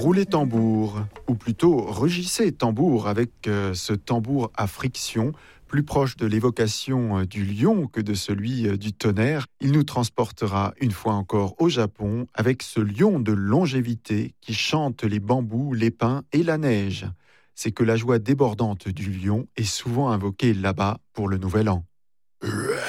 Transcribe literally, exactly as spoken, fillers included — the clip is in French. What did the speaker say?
Roulez tambour, ou plutôt rugissez tambour avec euh, ce tambour à friction, plus proche de l'évocation euh, du lion que de celui euh, du tonnerre. Il nous transportera une fois encore au Japon avec ce lion de longévité qui chante les bambous, les pins et la neige. C'est que la joie débordante du lion est souvent invoquée là-bas pour le nouvel an.